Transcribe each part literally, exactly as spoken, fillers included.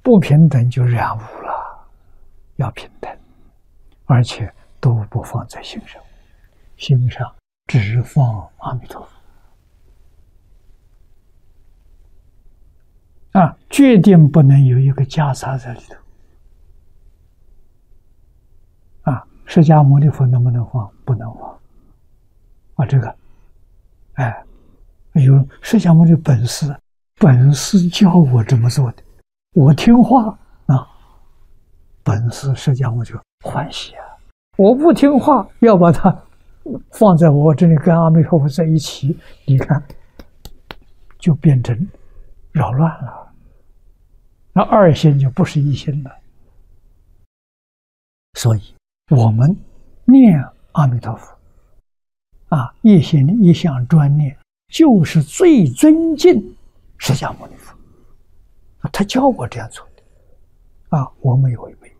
不平等就染污了，要平等，而且都不放在心上，心上只放阿弥陀佛啊，决定不能有一个夹杂在里头啊。释迦牟尼佛能不能放？不能放啊，这个，哎，有释迦牟尼本师，本师教我这么做的，我听话啊，本师释迦牟尼欢喜啊。我不听话，要把它放在我这里跟阿弥陀佛在一起，你看，就变成扰乱了，那二心就不是一心了。所以，我们念阿弥陀佛啊，一心一向专念，就是最尊敬释迦牟尼佛。他教我这样做的啊，我没有违背。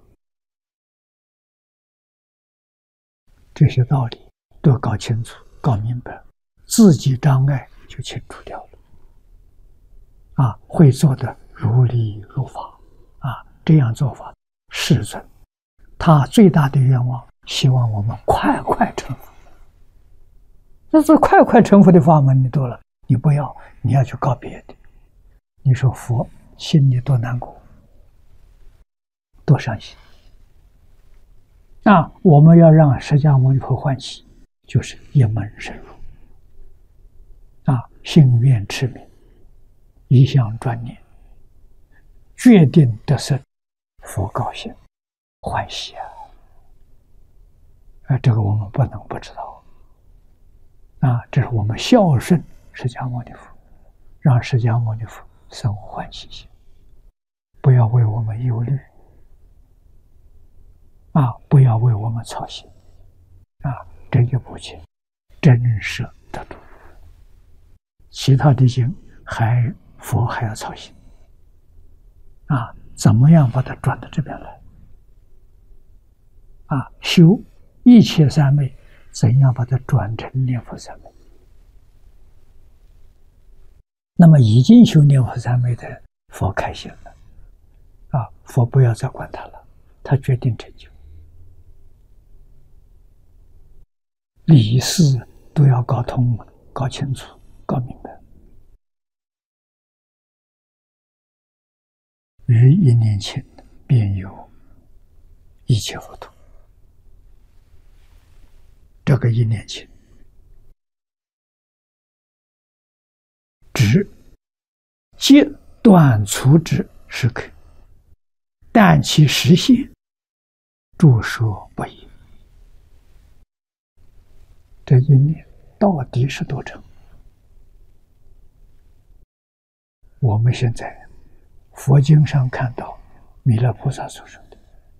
这些道理都搞清楚、搞明白，自己障碍就清除掉了。啊，会做的如理如法啊，这样做法，世尊他最大的愿望，希望我们快快成佛。那这快快成佛的法门你多了，你不要，你要去搞别的。你说佛心里多难过，多伤心。那我们要让释迦牟尼佛欢喜，就是一门深入啊，心愿持名，一向专念，决定得胜，佛高兴欢喜啊！啊，这个我们不能不知道啊，这是我们孝顺释迦牟尼佛，让释迦牟尼佛生欢喜心，不要为我们忧虑啊，不要为我们操心啊，这一部经真是得度，其他的经还佛还要操心啊，怎么样把它转到这边来啊？修一切三昧，怎样把它转成念佛三昧？那么已经修念佛三昧的佛开心了啊，佛不要再管他了，他决定成就。理事都要搞通、搞清楚、搞明白。于一念前，便有一切佛土。这个一念前，指皆断除之时刻，但其实现，著说不一。这一念到底是多长？我们现在佛经上看到弥勒菩萨所说的，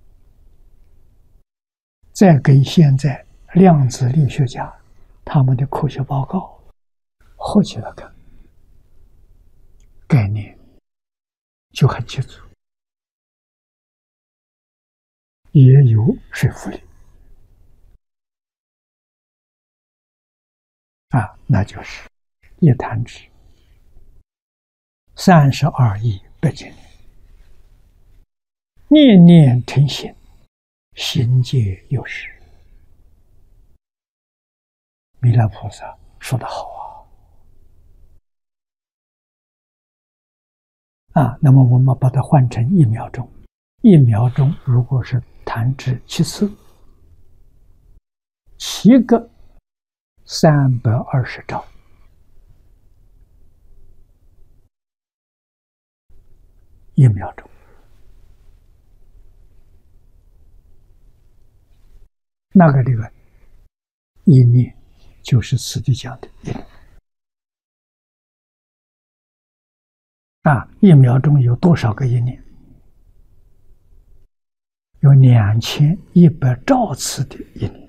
再跟现在量子力学家他们的科学报告合起来看，概念就很清楚，也有说服力啊，那就是一弹指三十二亿八千年，念念成心，心界有时。弥勒菩萨说得好啊！啊，那么我们把它换成一秒钟，一秒钟如果是弹指七次，七个三百二十兆。一秒钟，那个这个一念就是此地讲的一念啊，一秒钟有多少个一念？有两千一百兆次的一念。